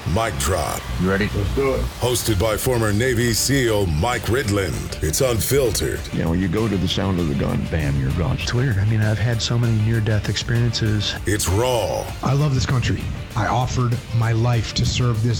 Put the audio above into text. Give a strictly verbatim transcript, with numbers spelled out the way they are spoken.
Mic Drop. You ready? Let's do it. Hosted by former Navy SEAL Mike Ridland. It's unfiltered. You know, when you go to the sound of the gun, bam, you're gone. It's weird. I mean, I've had so many near-death experiences. It's raw. I love this country. I offered my life to serve this